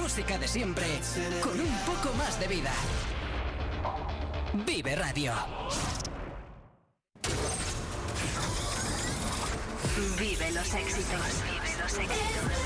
música de siempre con un poco más de vida. Vive Radio. Vive los éxitos. Vive los éxitos.